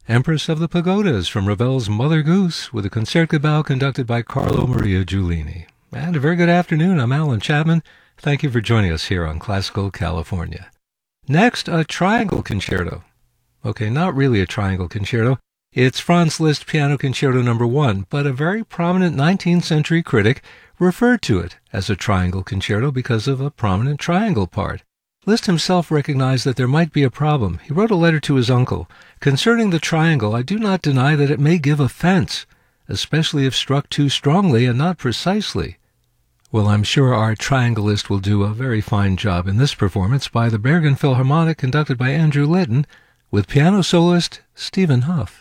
Empress of the Pagodas from Ravel's Mother Goose with a concertgebouw conducted by Carlo Maria Giulini. And a very good afternoon. I'm Alan Chapman. Thank you for joining us here on Classical California. Next, a triangle concerto. Okay, not really a triangle concerto. It's Franz Liszt Piano Concerto No. 1, but a very prominent 19th century critic referred to it as a triangle concerto because of a prominent triangle part. Liszt himself recognized that there might be a problem. He wrote a letter to his uncle. Concerning the triangle, I do not deny that it may give offense, especially if struck too strongly and not precisely. Well, I'm sure our triangleist will do a very fine job in this performance by the Bergen Philharmonic conducted by Andrew Litton with piano soloist Stephen Huff.